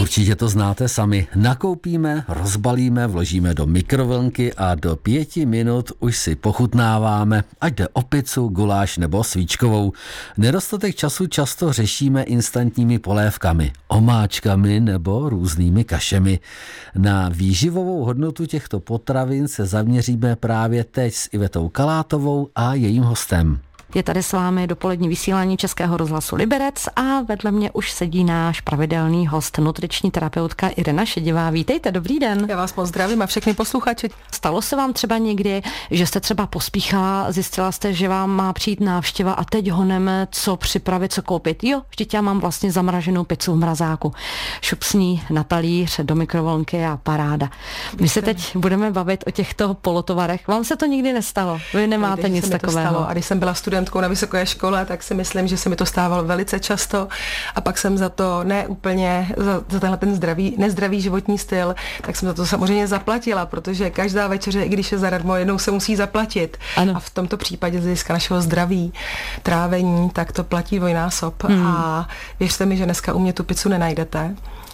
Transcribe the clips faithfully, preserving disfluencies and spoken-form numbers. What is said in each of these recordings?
Určitě to znáte sami. Nakoupíme, rozbalíme, vložíme do mikrovlnky a do pěti minut už si pochutnáváme, ať jde o pizzu, guláš nebo svíčkovou. Nedostatek času často řešíme instantními polévkami, omáčkami nebo různými kašemi. Na výživovou hodnotu těchto potravin se zaměříme právě teď s Ivetou Kalátovou a jejím hostem. Je tady s vámi dopolední vysílání Českého rozhlasu Liberec a vedle mě už sedí náš pravidelný host, nutriční terapeutka Irena Šedivá. Vítejte, dobrý den. Já vás pozdravím a všechny posluchači. Stalo se vám třeba někdy, že jste třeba pospíchala, zjistila jste, že vám má přijít návštěva a teď honeme, co připravit, co koupit. Jo, vždyť já mám vlastně zamraženou pizzu v mrazáku. Šup s ní na talíř, do mikrovlnky a paráda. My se teď budeme bavit o těchto polotovarech. Vám se to nikdy nestalo? Vy nemáte Když nic takového. A když jsem byla studentkou na vysoké škole, tak si myslím, že se mi to stávalo velice často a pak jsem za to ne úplně, za, za tenhle ten zdravý, nezdravý životní styl, tak jsem za to samozřejmě zaplatila, protože každá večeře, i když je zadarmo, jednou se musí zaplatit. Ano. A v tomto případě z hlediska našeho zdraví, trávení, tak to platí dvojnásob. Hmm. A věřte mi, že dneska u mě tu pizzu nenajdete.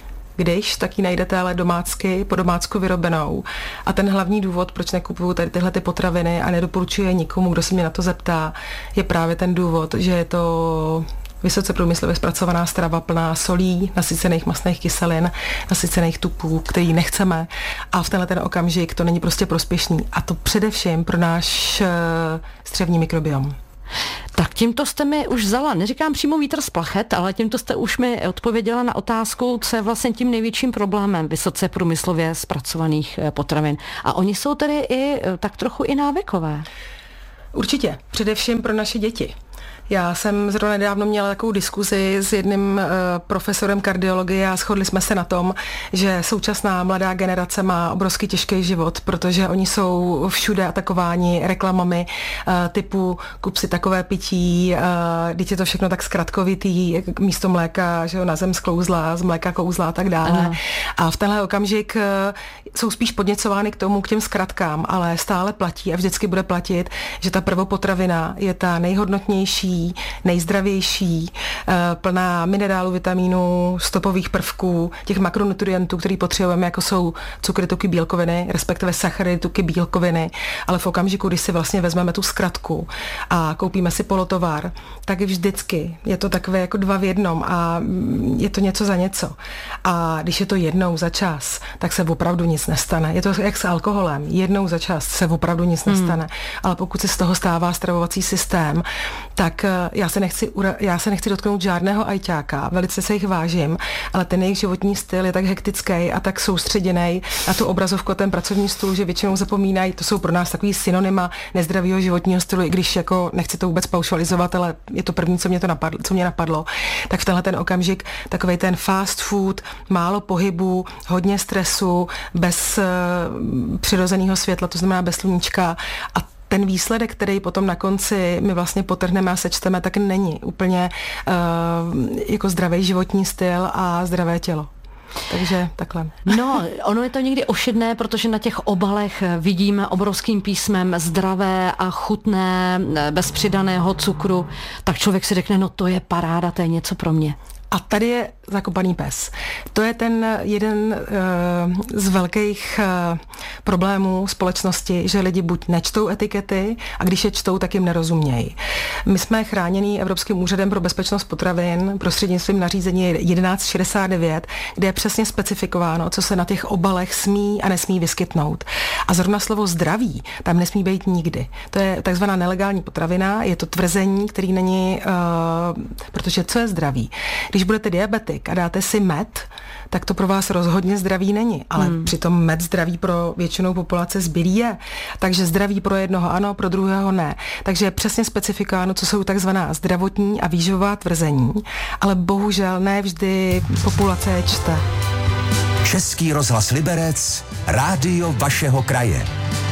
Když, tak ji najdete ale domácky, po domácku vyrobenou. A ten hlavní důvod, proč nekupuju tady tyhle ty potraviny a nedoporučuji je nikomu, kdo se mě na to zeptá, je právě ten důvod, že je to vysoce průmyslově zpracovaná strava plná solí, nasycených mastných kyselin, nasycených tupů, který nechceme. A v tenhle ten okamžik to není prostě prospěšný. A to především pro náš uh, střevní mikrobiom. Tak tímto jste mi už vzala, neříkám přímo vítr z plachet, ale tímto jste už mi odpověděla na otázku, co je vlastně tím největším problémem vysoce průmyslově zpracovaných potravin. A oni jsou tedy i tak trochu i návykové. Určitě, především pro naše děti. Já jsem zrovna nedávno měla takovou diskuzi s jedním uh, profesorem kardiologie a shodli jsme se na tom, že současná mladá generace má obrovský těžký život, protože oni jsou všude atakováni reklamami uh, typu kup si takové pití, uh, teď je to všechno tak zkratkovitý, místo mléka, že jo, na zem sklouzla, z mléka kouzla a tak dále. Ano. A v tenhle okamžik uh, jsou spíš podněcovány k tomu, k těm zkratkám, ale stále platí a vždycky bude platit, že ta prvopotravina je ta nejhodnotnější, nejzdravější, plná minerálů, vitamínů, stopových prvků, těch makronutrientů, který potřebujeme, jako jsou cukry, tuky, bílkoviny, respektive sacharidy, tuky, bílkoviny, ale v okamžiku, když si vlastně vezmeme tu zkratku a koupíme si polotovar, tak vždycky je to takové jako dva v jednom a je to něco za něco. A když je to jednou za čas, tak se opravdu nic nestane. Je to jak s alkoholem. Jednou za čas se opravdu nic hmm. nestane. Ale pokud se z toho stává stravovací systém, tak já se nechci, já se nechci dotknout žádného ajťáka, velice se jich vážím, ale ten jejich životní styl je tak hektický a tak soustředěný na tu obrazovku a ten pracovní stůl, že většinou zapomínají, to jsou pro nás takový synonyma nezdravého životního stylu, i když jako nechci to vůbec paušalizovat, ale je to první, co mě to napadlo, co mě napadlo, tak v tenhle ten okamžik takovej ten fast food, málo pohybu, hodně stresu, bez uh, přirozeného světla, to znamená bez sluníčka a ten výsledek, který potom na konci my vlastně potrhneme a sečteme, tak není úplně uh, jako zdravý životní styl a zdravé tělo. Takže takhle. No, ono je to někdy ošidné, protože na těch obalech vidíme obrovským písmem zdravé a chutné, bez přidaného cukru, tak člověk si řekne, no to je paráda, to je něco pro mě. A tady je zakopaný pes. To je ten jeden uh, z velkých uh, problémů společnosti, že lidi buď nečtou etikety a když je čtou, tak jim nerozumějí. My jsme chráněný Evropským úřadem pro bezpečnost potravin prostřednictvím nařízení jedenáct šedesát devět, kde je přesně specifikováno, co se na těch obalech smí a nesmí vyskytnout. A zrovna slovo zdraví tam nesmí být nikdy. To je takzvaná nelegální potravina, je to tvrzení, který není, uh, protože co je zdraví? Když budete diabetik a dáte si med, tak to pro vás rozhodně zdraví není. Ale hmm. přitom med zdraví pro většinou populace zbylý je. Takže zdraví pro jednoho ano, pro druhého ne. Takže je přesně specifikováno, co jsou takzvaná zdravotní a výživová tvrzení, ale bohužel ne vždy populace je čte. Český rozhlas Liberec, rádio vašeho kraje.